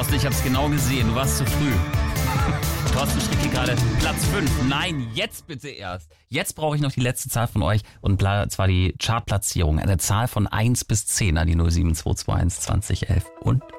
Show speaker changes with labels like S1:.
S1: Thorsten, ich habe es genau gesehen. Du warst zu früh. Thorsten schrieb hier gerade Platz 5. Nein, jetzt bitte erst. Jetzt brauche ich noch die letzte Zahl von euch und zwar die Chartplatzierung. Eine Zahl von 1 bis 10 an die 07221 2011. Und